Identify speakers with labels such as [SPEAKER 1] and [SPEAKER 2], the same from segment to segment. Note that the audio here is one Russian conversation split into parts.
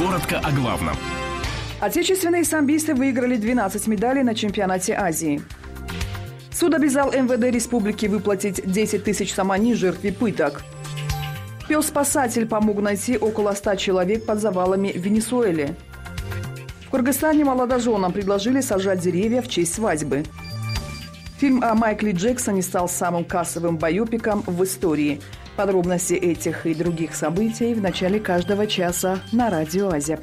[SPEAKER 1] Коротко о главном.
[SPEAKER 2] Отечественные самбисты выиграли 12 медалей на чемпионате Азии. Суд обязал МВД республики выплатить 10 тысяч сомани жертве пыток. Пес-спасатель помог найти около 100 человек под завалами в Венесуэле. В Кыргызстане молодоженам предложили сажать деревья в честь свадьбы. Фильм о Майкле Джексоне стал самым кассовым байопиком в истории. Подробности этих и других событий в начале каждого часа на радио Азия+.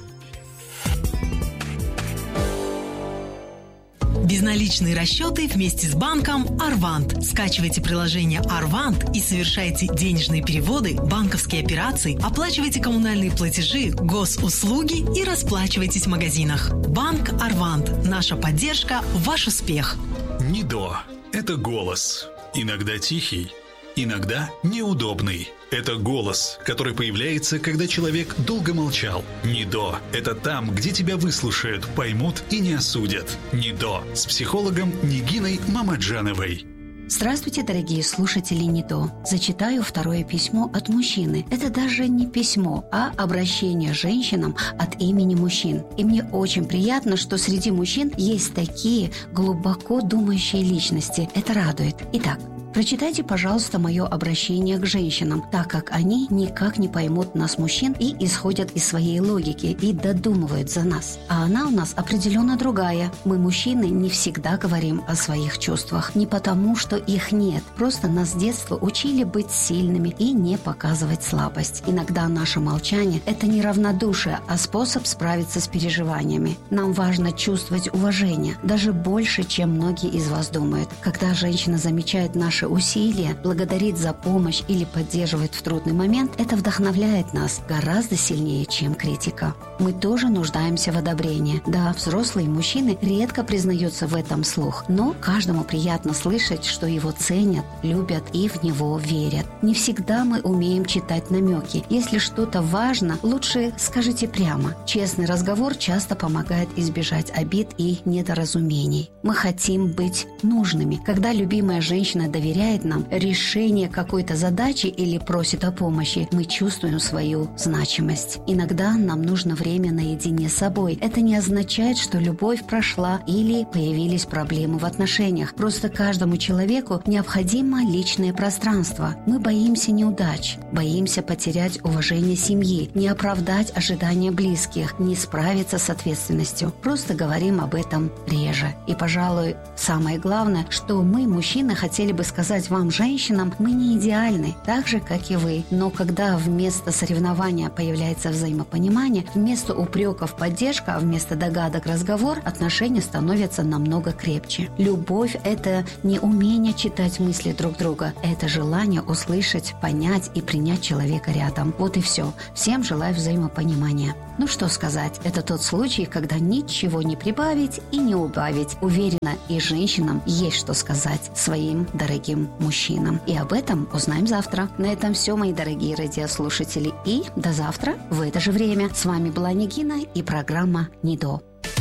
[SPEAKER 3] Безналичные расчеты вместе с банком Арвант. Скачивайте приложение Арвант и совершайте денежные переводы, банковские операции, оплачивайте коммунальные платежи, госуслуги и расплачивайтесь в магазинах. Банк Арвант. Наша поддержка – ваш успех.
[SPEAKER 4] НИДО – это голос. Иногда тихий, иногда неудобный. Это голос, который появляется, когда человек долго молчал. НИДО – это там, где тебя выслушают, поймут и не осудят. НИДО с психологом Нигиной Мамаджановой.
[SPEAKER 5] Здравствуйте, дорогие слушатели НИДО. Зачитаю второе письмо от мужчины. Это даже не письмо, а обращение женщинам от имени мужчин. И мне очень приятно, что среди мужчин есть такие глубоко думающие личности. Это радует. Итак, прочитайте, пожалуйста, мое обращение к женщинам, так как они никак не поймут нас, мужчин, и исходят из своей логики и додумывают за нас. А она у нас определенно другая. Мы, мужчины, не всегда говорим о своих чувствах. Не потому, что их нет. Просто нас с детства учили быть сильными и не показывать слабость. Иногда наше молчание – это не равнодушие, а способ справиться с переживаниями. Нам важно чувствовать уважение, даже больше, чем многие из вас думают. Когда женщина замечает наши усилия, благодарит за помощь или поддерживает в трудный момент, это вдохновляет нас гораздо сильнее, чем критика. Мы тоже нуждаемся в одобрении. Да, взрослые мужчины редко признаются в этом вслух, но каждому приятно слышать, что его ценят, любят и в него верят. Не всегда мы умеем читать намеки. Если что-то важно, лучше скажите прямо. Честный разговор часто помогает избежать обид и недоразумений. Мы хотим быть нужными. Когда любимая женщина доверяет нам решение какой-то задачи или просит о помощи, мы чувствуем свою значимость. Иногда нам нужно время наедине с собой. Это не означает, что любовь прошла или появились проблемы в отношениях. Просто каждому человеку необходимо личное пространство. Мы боимся неудач, боимся потерять уважение семьи, не оправдать ожидания близких, не справиться с ответственностью. Просто говорим об этом реже. И, пожалуй, самое главное, что мы, мужчины, хотели бы сказать вам, женщинам, мы не идеальны, так же, как и вы. Но когда вместо соревнования появляется взаимопонимание, вместо упреков поддержка, а вместо догадок разговор, отношения становятся намного крепче. Любовь – это не умение читать мысли друг друга, это желание услышать, понять и принять человека рядом. Вот и все. Всем желаю взаимопонимания. Ну что сказать, это тот случай, когда ничего не прибавить и не убавить. Уверена, и женщинам есть что сказать своим дорогим мужчинам. И об этом узнаем завтра. На этом все, мои дорогие радиослушатели. И до завтра в это же время. С вами была Нигина и программа НИДО.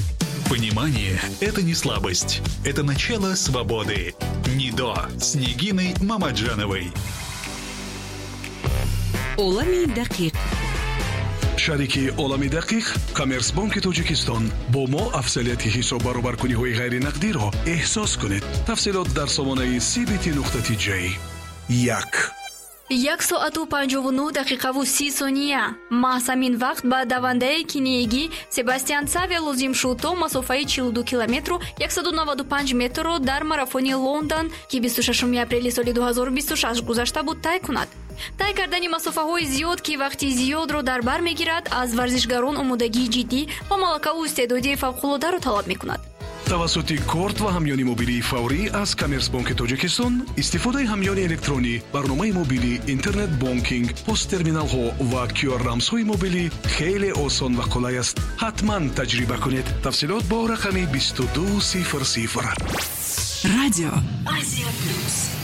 [SPEAKER 4] Понимание – это не слабость. Это начало свободы. НИДО с Нигиной Мамаджановой.
[SPEAKER 3] Олами дақиқ.
[SPEAKER 6] шарики олами дақиқ коммерсбанки тоҷикистон бо мо афзалияти ҳисоб баробаркуниҳои ғайринақдиро эҳсос кунед. тафсилот дар сомонаи cbt.tj.
[SPEAKER 7] 1 соату 59 дақиқаву 30 сония. маҳз ҳамин вақт ба давандаи киниягӣ Себастьян Цаве лозим шуд то масофаи 42 километру 195 метрро дар марафони Лондон, ки 26 апрели соли 2026 гузашта буд, тай кунад. тай кардани масофаҳои зиёд, ки вақти зиёдро дар бар мегирад, аз варзишгарон омодагии ҷиддӣ ва малакаву истеъдодии фавқулодаро талаб мекунад.
[SPEAKER 6] тавассути корт ва ҳамёни мобилии фаврӣ аз коммерсбанки тоҷикистон истифодаи ҳамёни электронӣ, барномаи мобилӣ, интернет бонкинг, посттерминалҳо ва QR-рамзҳои мобилӣ хеле осон ва қулай аст. ҳатман таҷриба кунед. тафсилот бо рақами 2200.
[SPEAKER 3] Радио Азия Плюс.